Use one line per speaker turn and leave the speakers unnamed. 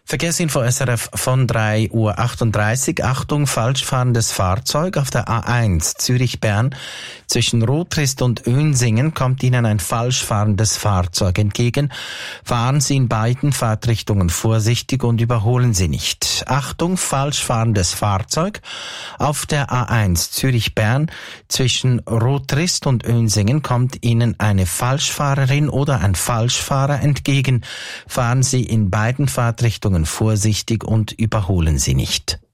Verkehrsinfo SRF von 3:38 Uhr. Achtung, falsch fahrendes Fahrzeug auf der A1 Zürich-Bern. Zwischen Rotrist und Önsingen kommt Ihnen ein falsch fahrendes Fahrzeug entgegen. Fahren Sie in beiden Fahrtrichtungen vorsichtig und überholen Sie nicht. Achtung, falsch fahrendes Fahrzeug auf der A1 Zürich-Bern. Zwischen Rotrist und Önsingen kommt Ihnen eine Falschfahrerin oder ein Falschfahrer entgegen. Fahren Sie in beiden Fahrtrichtungen vorsichtig und überholen Sie nicht.